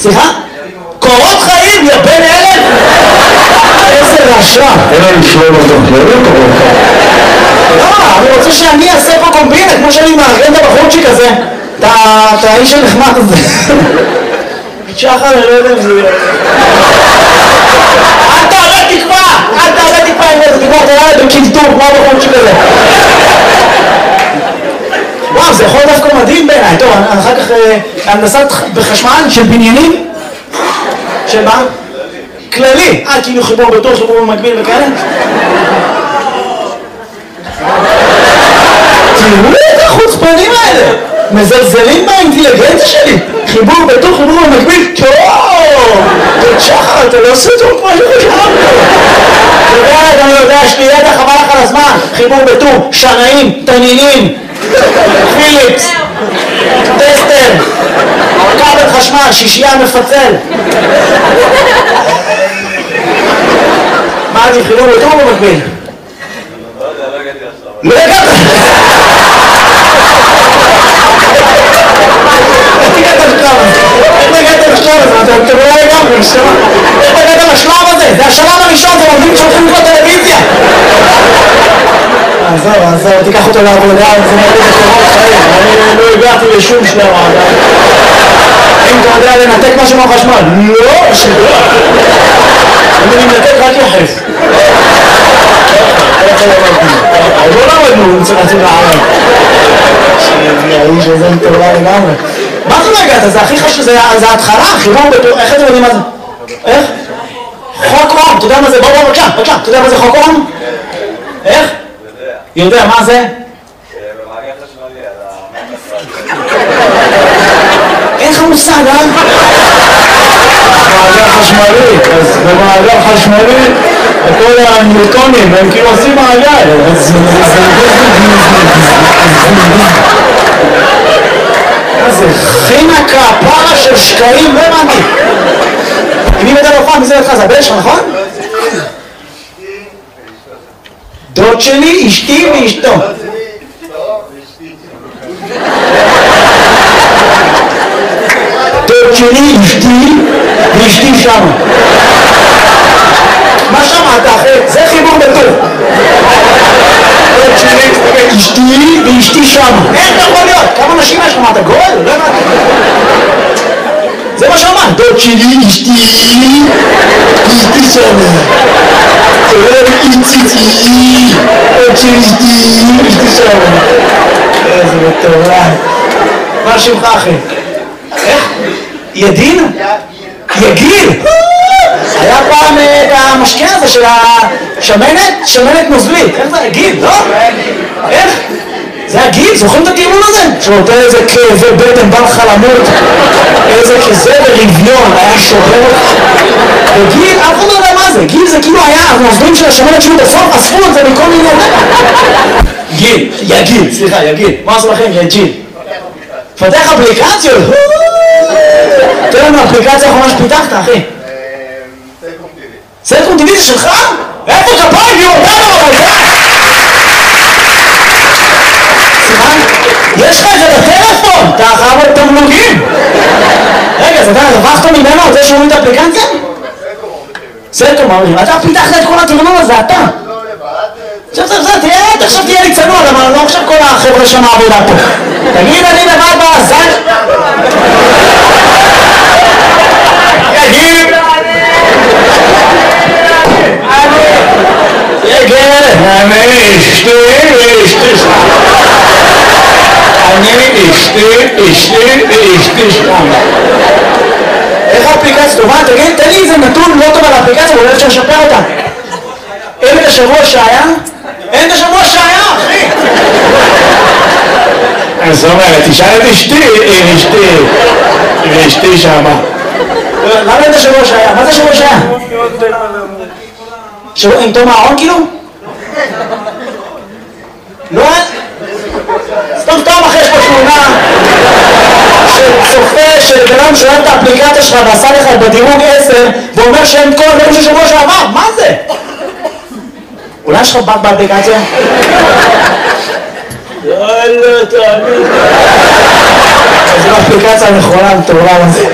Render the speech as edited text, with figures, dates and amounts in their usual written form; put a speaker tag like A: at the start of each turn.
A: סליחה? קורות חיים, יא בן אלף? איזה רשע.
B: אין לנו שלום אותו, לא קורות חיים.
A: לא, אני רוצה שאני אעשה פה קומבינה, כמו שאני מארגן את הבחורצ'יק הזה. את האיש הנחמד הזה. שחר, אני לא יודע אם זה יהיה. אל תעלה תקווה! אל תעלה תקווה עם איזה תקווה, תראה בקלטור, כמו הבחורצ'יק הזה. וואו, זה יכול דווקא מדהים בעיניי. טוב, אחר כך הנדסת בחשמל של בניינים? של מה? כללי. כאילו חיבור בטוח, חיבור במקביל וכאלה? תראו את החוצפנים האלה! מזלזלים באינטליגנציה שלי! חיבור בטוח, חיבור במקביל, טוב! שחר, אתה לא עושה טוב כמו שחשבנו! אני יודע, יש לי ידע חבל לך על הזמן! חיבור בטור, שנאים, תנינים, פיליפס, טסטר, כבל חשמל, שישייה מפצל. מה אני חיבור בטור במקביל? לא הגעת! איך הגעת לשלב הזה? אתם לא לגמרי, נשמע. איך הגעת לשלב הזה? זה השלב הראשון, זה עובדים שהולכים לקרוא טלוויזיה. עזוב, תיקח אותו לעבודה, זה מרגיש לקורות חיים. אני לא הגעתי לשום שלב. אם אתה יודע לנתק משהו מהחשמל? לא, שלא. אני מנתק רק יחס. לא למדנו, צריך להציג לערב. שהאיש הזה מטורלה לגמרי. מה זה לא הגעת? זה הכי חשוב, זה ההתחלה, חיבור בטור, איך אתם יודעים מה זה? איך? חוק אום, אתה יודע מה זה? בוא, בבקשה, אתה יודע מה זה חוק אום? איך? יודע, מה זה?
C: במעגל חשמלי על
A: אין לך מושג, אה?
B: מעגל חשמלי, אז במעגל חשמלי כל הניוטונים הם כאילו עושים מעגל, אז
A: זה חינה כפרה של שקעים, לא הבנתי. אם היא בדל אופן, מי זה לך? זה הבן שלך, נכון? דוד שלי, אשתי ואשתו. דוד שלי, אשתי ואשתי שמה. מה שמעת אחי? זה חיבור בטור. דוד שלי, אשתי ואשתי שמה. איך יכול להיות? כמה נשים יש לך? מה אתה גול? לא הבנתי. זה מה שאמרת. דוד שלי, אשתי ואשתי שמה. איציצי, עוד שלי אשתי שמה. איזה מטורף. מה שמך אחי? איך? ידין? יגיל? היה פעם את המשקה הזה של השמנת? שמנת נוזלית. איך זה? יגיל, לא? איך? זה הגיל, זוכרים את הטיעון הזה? שנותן איזה כאבי בטן, בא לך למות, איזה כזה ברביון, היה שובר. וגיל, אף אחד לא יודע מה זה, גיל זה כאילו היה, הנוזלים של השמנת שהיו בסוף, אספו את זה מכל מיני... גיל, יגיל, סליחה, יגיל. מה עשו לכם? יגיל. פתח אפליקציות? תראה לנו אפליקציה האחרונה שפיתחת, אחי.
C: סלקום טיבי.
A: סלקום טיבי זה שלך? איפה כפיים? היא אותנו בבלדה! יש לך את זה בטלפון, אתה חייב את תמלוגים. רגע, אז אתה רווחת ממנו, זה שומעים את האפליקציה? סלקום אומרים, אתה פיתחת את כל התרנון הזה, אתה. עכשיו תהיה לי צנוע, אבל לא עכשיו כל החבר'ה שם העבודה פה. תגיד, אני לבד בעזן. יגיד.
B: אני אשתי שם.
A: איך האפליקציה טובה? תגיד, תן לי איזה נתון לא טוב על האפליקציה, אבל אפשר לשפר אותה. אין את השבוע שהיה? אין את השבוע שהיה, אחי!
B: אז אומרת, תשאל את אשתי שמה.
A: למה אין את השבוע שהיה? מה זה השבוע שהיה? שבוע עם תום הארון כאילו? לא אין? סתם אחרי יש פה תמונה של צופה של בנם שאוהב את האפליקציה שלך ועשה לך בדירוג 10 ואומר שאין כל הדברים של שבוע שעבר, מה זה? אולי יש לך בת באפליקציה? יאללה, תאמין. זה באפליקציה הנכונה, מטורלל.